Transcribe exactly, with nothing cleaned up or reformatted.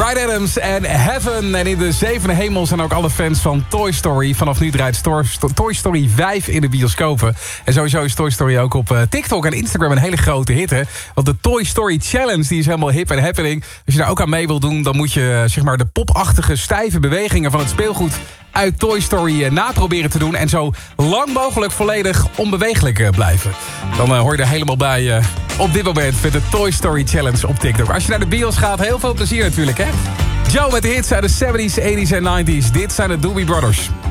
Bryan Adams en Heaven. En in de zevende hemel zijn ook alle fans van Toy Story. Vanaf nu draait Toy Story vijf in de bioscopen. En sowieso is Toy Story ook op TikTok en Instagram een hele grote hit. Hè? Want de Toy Story Challenge die is helemaal hip en happening. Als je daar ook aan mee wil doen, dan moet je zeg maar de popachtige stijve bewegingen van het speelgoed uit Toy Story naproberen te doen. En zo lang mogelijk volledig onbeweeglijk blijven. Dan uh, hoor je er helemaal bij uh, op dit moment met de Toy Story Challenge op TikTok. Als je naar de bios gaat, heel veel plezier natuurlijk, hè? Joe met de hits uit de zeventies, tachtiger en negentiger. Dit zijn de Doobie Brothers.